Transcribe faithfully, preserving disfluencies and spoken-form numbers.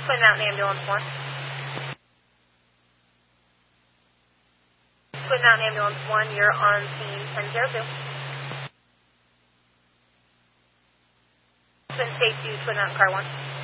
Twin Mountain Ambulance one. Twin Mountain Ambulance one, you're on scene ten zero two. Twin State two, Twin Mountain Car one.